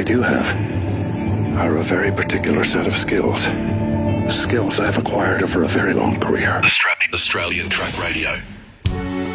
do have are a very particular set of skills. Skills I've acquired over a very long career. Australian Track Radio.